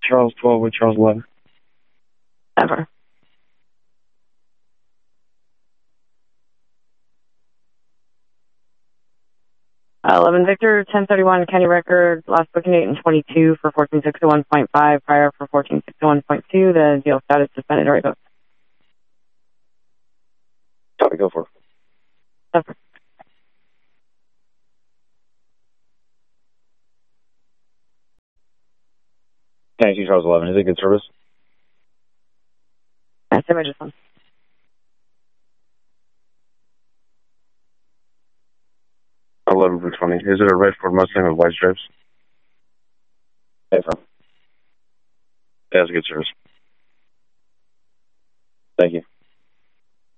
Charles 12 with Charles 11. Ever. '11 Victor, 1031 County record, last booking date in 22 for 1461.5, prior for 1461.2. The deal status suspended or revoked. Copy, go for it. Ever. Thank you, Charles 11. Is it good service? That's the just one. $11 for 20. Is it a red Ford Mustang with white stripes? Hey, from. Yeah, that's a good service. Thank you.